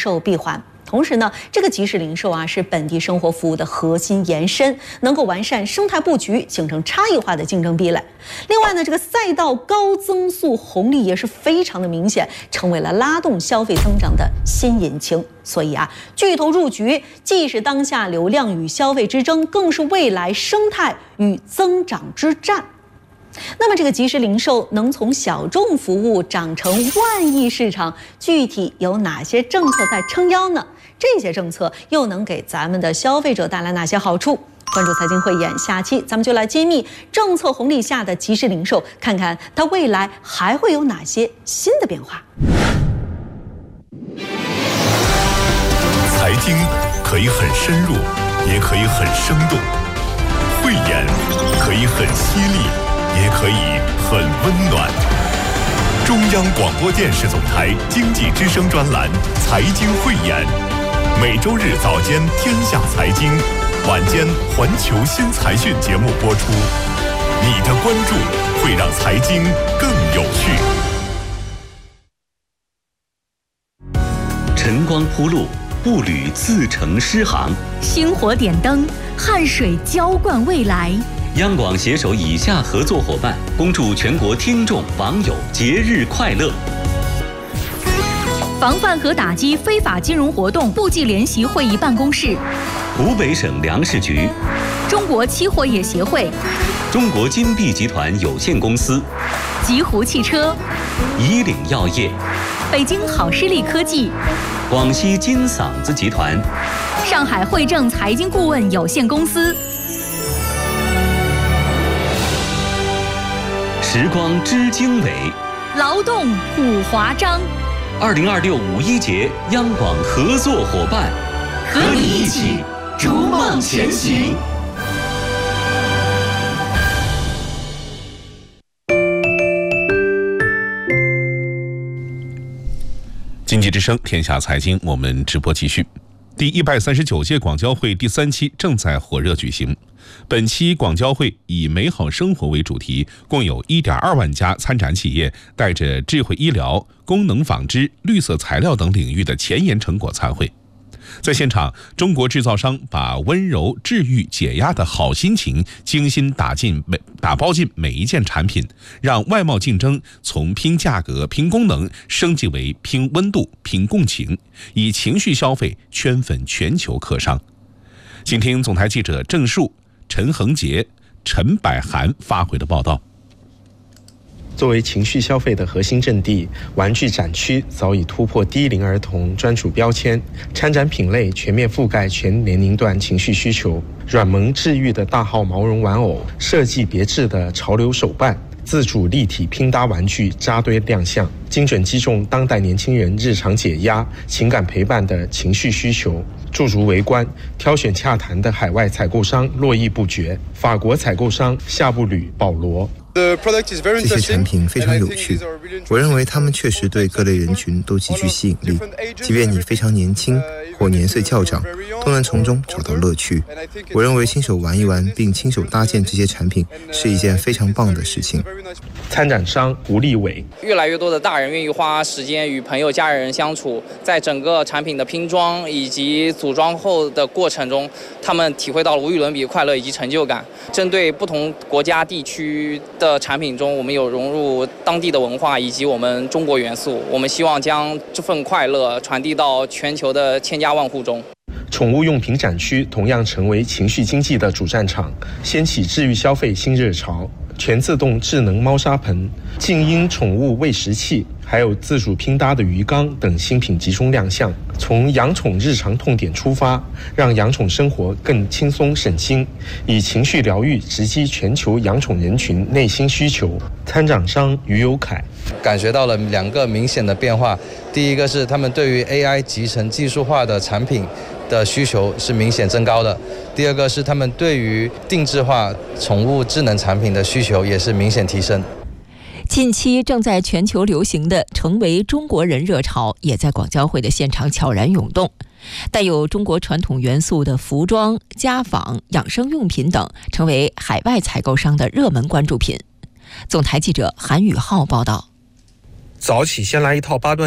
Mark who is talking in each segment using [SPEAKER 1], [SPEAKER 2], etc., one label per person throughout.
[SPEAKER 1] 售闭环。同时呢，这个即时零售是本地生活服务的核心延伸，能够完善生态布局，形成差异化的竞争壁垒。另外呢，这个赛道高增速红利也是非常的明显，成为了拉动消费增长的新引擎。所以巨头入局，既是当下流量与消费之争，更是未来生态与增长之战。那么这个即时零售能从小众服务长成万亿市场，具体有哪些政策在撑腰呢？这些政策又能给咱们的消费者带来哪些好处？关注财经汇演，下期咱们就来揭秘政策红利下的即时零售，看看它未来还会有哪些新的变化。
[SPEAKER 2] 财经可以很深入，也可以很生动；慧眼可以很犀利，也可以很温暖。中央广播电视总台经济之声专栏《财经汇眼》，每周日早间《天下财经》，晚间《环球新财讯》节目播出。你的关注会让财经更有趣。
[SPEAKER 3] 晨光铺路，步履自成诗行；
[SPEAKER 4] 星火点灯，汗水浇灌未来。
[SPEAKER 3] 央广携手以下合作伙伴，恭祝全国听众网友节日快乐。
[SPEAKER 4] 防范和打击非法金融活动部际联席会议办公室，
[SPEAKER 3] 湖北省粮食局，
[SPEAKER 4] 中国期货业协会，
[SPEAKER 3] 中国金碧集团有限公司，
[SPEAKER 4] 极狐汽车，
[SPEAKER 3] 以岭药业，
[SPEAKER 4] 北京好视力科技，
[SPEAKER 3] 广西金嗓子集团，
[SPEAKER 4] 上海汇正财经顾问有限公司。
[SPEAKER 3] 时光知经纬，
[SPEAKER 4] 劳动普华章。
[SPEAKER 3] 2026五一节央广合作伙伴，
[SPEAKER 4] 和你一起逐梦前行。
[SPEAKER 5] 经济之声天下财经，我们直播继续。第139届广交会第3期正在火热举行。本期广交会以美好生活为主题，共有1.2万家参展企业带着智慧医疗、功能纺织、绿色材料等领域的前沿成果参会。在现场，中国制造商把温柔、治愈、解压的好心情精心打包进每一件产品，让外贸竞争从拼价格、拼功能升级为拼温度、拼共情，以情绪消费圈粉全球客商。请听总台记者郑树、陈恒杰、陈百涵发回的报道。
[SPEAKER 6] 作为情绪消费的核心阵地，玩具展区早已突破低龄儿童专属标签，参展品类全面覆盖全年龄段情绪需求。软萌治愈的大号毛绒玩偶，设计别致的潮流手办，自主立体拼搭玩具扎堆亮相，精准击中当代年轻人日常解压、情感陪伴的情绪需求。驻足围观，挑选洽谈的海外采购商络绎不绝。法国采购商夏布吕保罗。
[SPEAKER 7] 这些产品非常有趣，我认为他们确实对各类人群都极具吸引力，即便你非常年轻或年岁较长，都能从中找到乐趣。我认为亲手玩一玩并亲手搭建这些产品是一件非常棒的事情。
[SPEAKER 6] 参展商吴立伟，
[SPEAKER 8] 越来越多的大人愿意花时间与朋友家人相处，在整个产品的拼装以及组装后的过程中，他们体会到了无与伦比的快乐以及成就感。针对不同国家地区的产品中，我们有融入当地的文化以及我们中国元素，我们希望将这份快乐传递到全球的千家万户中。
[SPEAKER 6] 宠物用品展区同样成为情绪经济的主战场，掀起治愈消费新热潮。全自动智能猫砂盆、静音宠物喂食器，还有自主拼搭的鱼缸等新品集中亮相。从养宠日常痛点出发，让养宠生活更轻松省心，以情绪疗愈直击全球养宠人群内心需求。参展商于有凯
[SPEAKER 9] 感觉到了2个明显的变化，第一个是他们对于 AI 集成技术化的产品的需求是明显增高的，第二个是他们对于定制化宠物智能产品的需求也是明显提升。
[SPEAKER 10] 近期正在全球流行的成为中国人热潮，也在广交会的现场悄然涌动。带有中国传统元素的服装、家纺、养生用品等，成为海外采购商的热门关注品。总台记者韩宇浩报道。
[SPEAKER 11] 早起先来一套八段锦，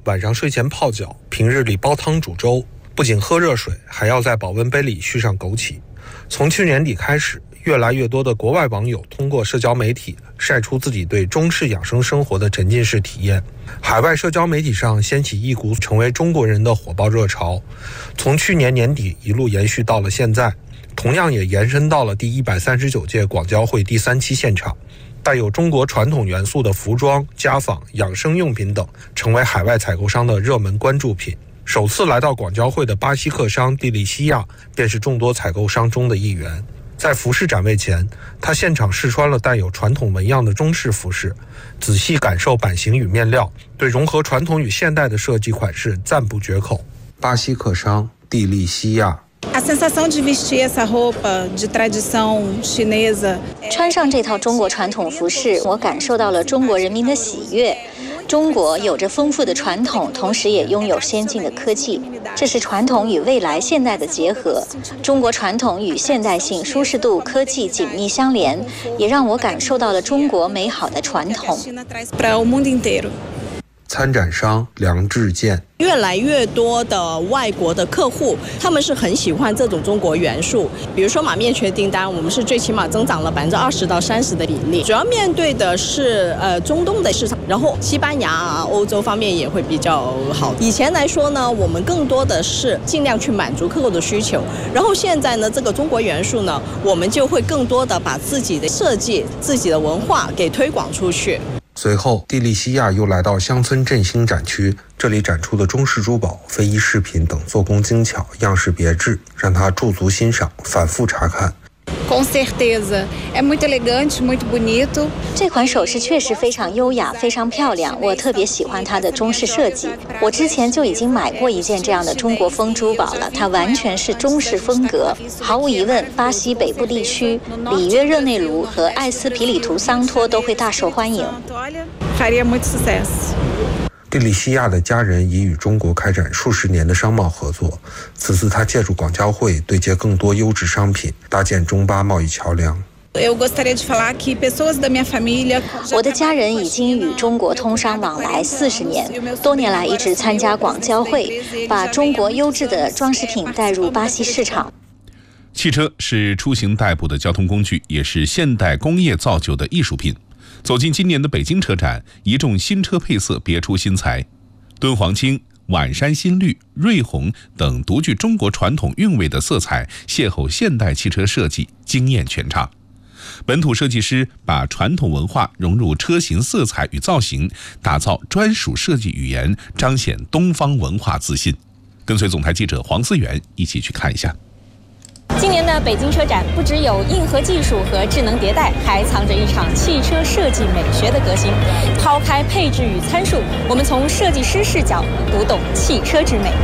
[SPEAKER 6] 晚上睡前泡脚，平日里煲汤煮粥，不仅喝热水，还要在保温杯里续上枸杞。从去年底开始，越来越多的国外网友通过社交媒体晒出自己对中式养生生活的沉浸式体验。海外社交媒体上掀起一股成为中国人的火爆热潮，从去年年底一路延续到了现在，同样也延伸到了第139届广交会第3期现场。带有中国传统元素的服装、家纺、养生用品等成为海外采购商的热门关注品。首次来到广交会的巴西客商蒂利西亚便是众多采购商中的一员。在服饰展位前，他现场试穿了带有传统纹样的中式服饰，仔细感受版型与面料，对融合传统与现代的设计款式赞不绝口。巴西客商蒂利西亚。
[SPEAKER 11] 穿上这套中国传统服饰，我感受到了中国人民的喜悦。中国有着丰富的传统，同时也拥有先进的科技，这是传统与未来现代的结合。中国传统与现代性、舒适度、科技紧密相连，也让我感受到了中国美好的传统。
[SPEAKER 6] 参展商梁志健。
[SPEAKER 12] 越来越多的外国的客户，他们是很喜欢这种中国元素。比如说马面裙订单，我们是最起码增长了20%到30%的比例。主要面对的是中东的市场，然后西班牙、欧洲方面也会比较好。以前来说呢，我们更多的是尽量去满足客户的需求，然后现在呢，这个中国元素呢，我们就会更多的把自己的设计、自己的文化给推广出去。
[SPEAKER 6] 随后，蒂利西亚又来到乡村振兴展区，这里展出的中式珠宝、非遗饰品等做工精巧、样式别致，让他驻足欣赏，反复查看。
[SPEAKER 11] Com certeza, é muito elegante, muito bonito. 这款首饰确实非常优雅，非常漂亮，我特别喜欢它的中式设计。我之前就已经买过一件这样的中国风珠宝了，它完全是中式风格。毫无疑问，巴西北部地区里约热内卢和艾斯皮里图桑托都会大受欢迎。
[SPEAKER 6] Faria muito sucesso. 蒂利西亚的家人已与中国开展数十年的商贸合作，此次他借助广交会对接更多优质商品，搭建中巴贸易桥梁。
[SPEAKER 11] 我的家人已经与中国通商往来40年，多年来一直参加广交会，把中国优质的装饰品带入巴西市场。
[SPEAKER 5] 汽车是出行代步的交通工具，也是现代工业造就的艺术品。走进今年的北京车展，一众新车配色别出心裁，敦煌青、皖山新绿、瑞红等独具中国传统韵味的色彩邂逅现代汽车设计，惊艳全场。本土设计师把传统文化融入车型色彩与造型，打造专属设计语言，彰显东方文化自信。跟随总台记者黄思源一起去看一下。
[SPEAKER 4] 今年的北京车展不只有硬核技术和智能迭代，还藏着一场汽车设计美学的革新。抛开配置与参数，我们从设计师视角读懂汽车之美。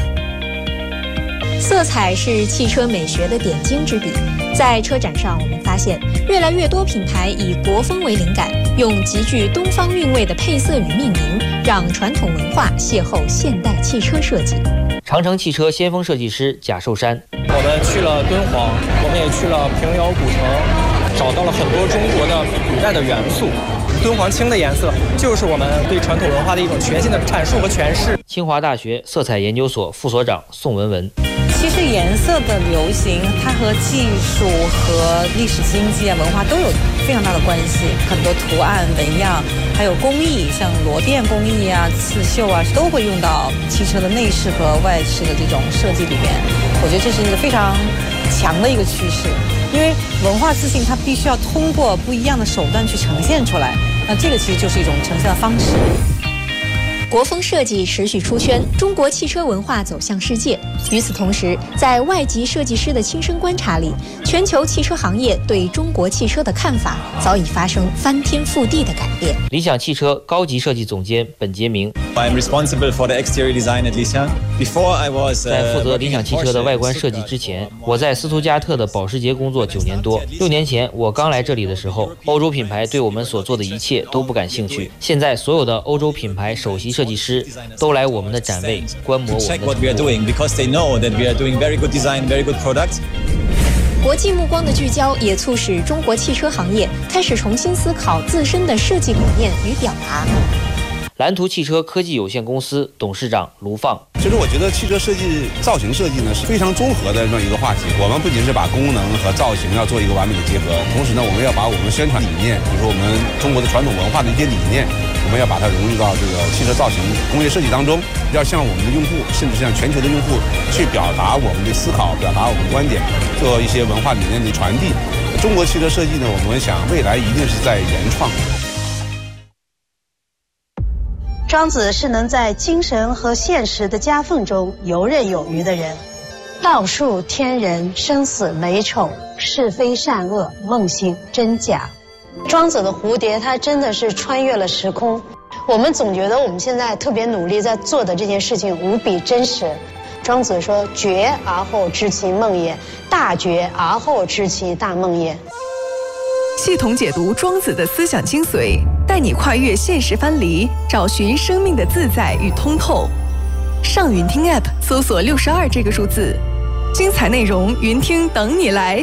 [SPEAKER 4] 色彩是汽车美学的点睛之笔。在车展上，我们发现越来越多品牌以国风为灵感，用极具东方韵味的配色与命名，让传统文化邂逅现代汽车设计。
[SPEAKER 13] 长城汽车先锋设计师贾寿山，
[SPEAKER 8] 我们去了敦煌，我们也去了平遥古城，找到了很多中国的古代的元素。敦煌青的颜色就是我们对传统文化的一种全新的阐述和诠释。
[SPEAKER 13] 清华大学色彩研究所副所长宋文文，
[SPEAKER 14] 其实颜色的流行，它和技术和历史经济文化都有非常大的关系。很多图案纹样，还有工艺，像螺钿工艺刺绣都会用到汽车的内饰和外饰的这种设计里面。我觉得这是一个非常强的一个趋势，因为文化自信它必须要通过不一样的手段去呈现出来，那这个其实就是一种呈现的方式。
[SPEAKER 4] 国风设计持续出圈，中国汽车文化走向世界。与此同时，在外籍设计师的亲身观察里，全球汽车行业对中国汽车的看法早已发生翻天覆地的改变。
[SPEAKER 13] 理想汽车高级设计总监本杰明
[SPEAKER 15] I'm responsible for the exterior design at Lixiang. Before I was
[SPEAKER 13] 在负责理想汽车的外观设计之前，我在斯图加特的保时捷工作9年多。6年前我刚来这里的时候，欧洲品牌对我们所做的一切都不感兴趣。现在所有的欧洲品牌首席设计师都来我们的展位观摩我们的成果。
[SPEAKER 4] 国际目光的聚焦也促使中国汽车行业开始重新思考自身的设计理念与表达。
[SPEAKER 13] 蓝图汽车科技有限公司董事长卢放。
[SPEAKER 16] 其实我觉得汽车设计、造型设计呢是非常综合的这么一个话题。我们不仅是把功能和造型要做一个完美的结合，同时呢，我们要把我们宣传理念，比如说我们中国的传统文化的一些理念，我们要把它融入到这个汽车造型、工业设计当中，要向我们的用户，甚至向全球的用户去表达我们的思考，表达我们的观点，做一些文化理念的传递。中国汽车设计呢，我们想未来一定是在原创。
[SPEAKER 17] 庄子是能在精神和现实的夹缝中游刃有余的人。道术天人，生死美丑，是非善恶，梦醒真假。庄子的蝴蝶，它真的是穿越了时空。我们总觉得我们现在特别努力在做的这件事情无比真实。庄子说：“觉而后知其梦也，大觉而后知其大梦也。”
[SPEAKER 18] 系统解读庄子的思想精髓，带你跨越现实藩篱，找寻生命的自在与通透。上云听 App 搜索62这个数字，精彩内容云听等你来。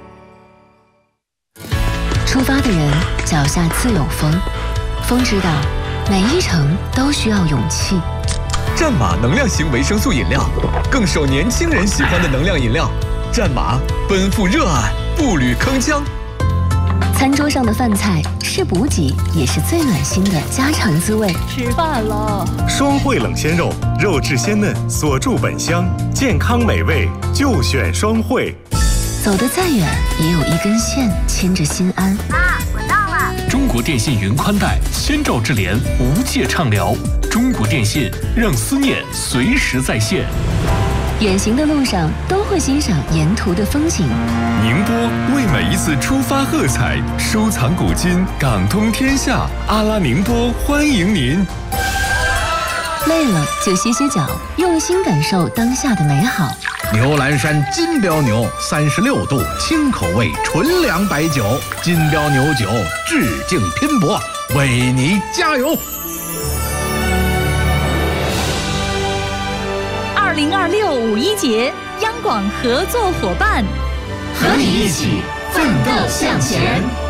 [SPEAKER 19] 出发的人脚下自有风，风知道每一程都需要勇气。
[SPEAKER 20] 战马能量型维生素饮料，更受年轻人喜欢的能量饮料。战马奔赴热爱，步履铿锵。
[SPEAKER 19] 餐桌上的饭菜是补给，也是最暖心的家常滋味。
[SPEAKER 21] 吃饭了，
[SPEAKER 22] 双汇冷鲜肉，肉质鲜嫩，锁住本香，健康美味就选双汇。
[SPEAKER 19] 走得再远，也有一根线牵着心安。
[SPEAKER 21] 妈，我到了。
[SPEAKER 23] 中国电信云宽带，千兆智联，无界畅聊。中国电信让思念随时在线。
[SPEAKER 19] 远行的路上都会欣赏沿途的风景。
[SPEAKER 23] 宁波为每一次出发喝彩，收藏古今，港通天下。阿拉宁波欢迎您。
[SPEAKER 19] 累了就歇歇脚，用心感受当下的美好。
[SPEAKER 24] 牛栏山金标牛36度，清口味纯粮白酒，金标牛酒致敬拼搏，为你加油。
[SPEAKER 21] 2026五一节，央广合作伙伴，
[SPEAKER 2] 和你一起奋斗向前。